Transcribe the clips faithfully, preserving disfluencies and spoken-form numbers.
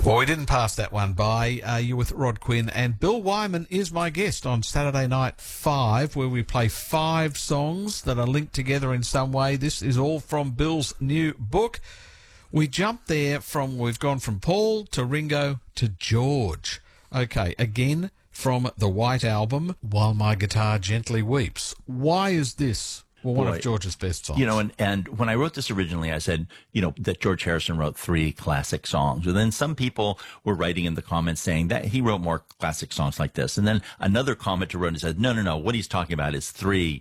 Well, we didn't pass that one by. Uh, you're with Rod Quinn, and Bill Wyman is my guest on Saturday Night Five, where we play five songs that are linked together in some way. This is all from Bill's new book. We jumped there from, we've gone from Paul to Ringo to George. Okay, again, from the White Album, While My Guitar Gently Weeps. Why is this well, one Boy, of George's best songs? You know, and, and when I wrote this originally, I said, you know, that George Harrison wrote three classic songs. And then some people were writing in the comments saying that he wrote more classic songs like this. And then another commenter wrote and said, no, no, no, what he's talking about is three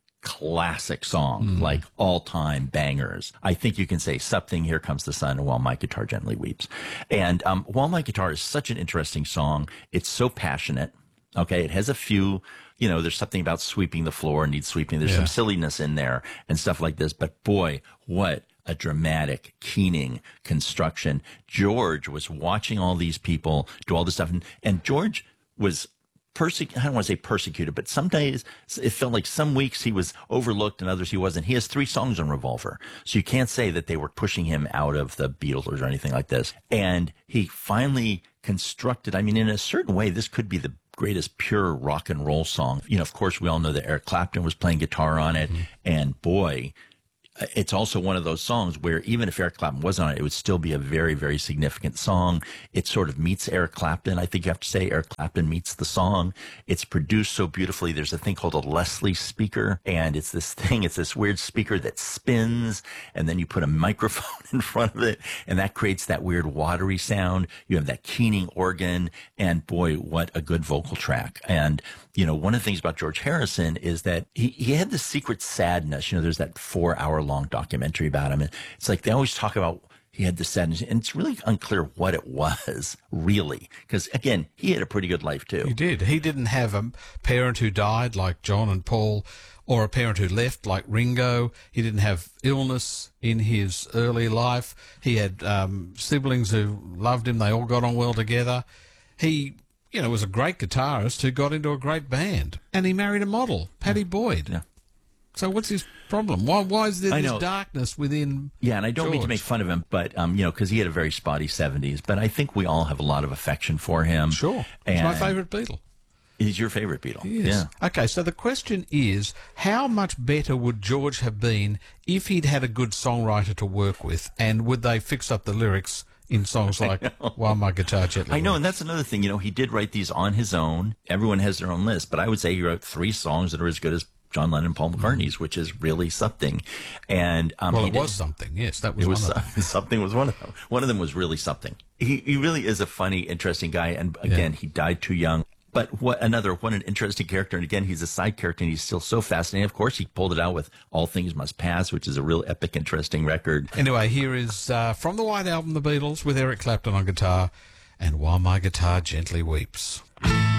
classic songs, mm. like all-time bangers. I think you can say Something, Here Comes the Sun, and While My Guitar Gently Weeps. And um, While My Guitar is such an interesting song. It's so passionate. Okay, it has a few, you know, there's something about sweeping the floor, needs sweeping. There's yeah. some silliness in there and stuff like this. But boy, what a dramatic, keening construction. George was watching all these people do all this stuff. And, and George was Perse- I don't want to say persecuted, but some days it felt like some weeks he was overlooked and others he wasn't. He has three songs on Revolver. So you can't say that they were pushing him out of the Beatles or anything like this. And he finally constructed, I mean, in a certain way, this could be the greatest pure rock and roll song. You know, of course, we all know that Eric Clapton was playing guitar on it. Mm-hmm. And boy, it's also one of those songs where even if Eric Clapton was on it, it would still be a very, very significant song. It sort of meets Eric Clapton. I think you have to say Eric Clapton meets the song. It's produced so beautifully. There's a thing called a Leslie speaker, and it's this thing, it's this weird speaker that spins, and then you put a microphone in front of it, and that creates that weird watery sound. You have that keening organ, and boy, what a good vocal track. And you know, one of the things about George Harrison is that he, he had this secret sadness. You know, there's that four hour long documentary about him. And it's like they always talk about he had this sadness. And it's really unclear what it was, really. Because, again, he had a pretty good life, too. He did. He didn't have a parent who died like John and Paul, or a parent who left like Ringo. He didn't have illness in his early life. He had um, siblings who loved him. They all got on well together. He... you know, was a great guitarist who got into a great band. And he married a model, Pattie yeah. Boyd. Yeah. So what's his problem? Why Why is there this darkness within Yeah, and I don't George? mean to make fun of him, but, um, you know, because he had a very spotty seventies. But I think we all have a lot of affection for him. Sure. And he's my favourite Beatle. He's your favourite Beatle. He is. Yeah. Okay, so the question is, how much better would George have been if he'd had a good songwriter to work with? And would they fix up the lyrics in songs like While My Guitar Gently Weeps? I know, and that's another thing. You know, he did write these on his own. Everyone has their own list, but I would say he wrote three songs that are as good as John Lennon and Paul McCartney's, which is really something. And um, well, he it did, was something. Yes, that was, it was one of them. Something was one of them. One of them was really something. He he really is a funny, interesting guy. And again, yeah. he died too young. But what another, what an interesting character. And again, he's a side character and he's still so fascinating. Of course, he pulled it out with All Things Must Pass, which is a real epic, interesting record. Anyway, here is uh, from the White Album, The Beatles, with Eric Clapton on guitar, and While My Guitar Gently Weeps.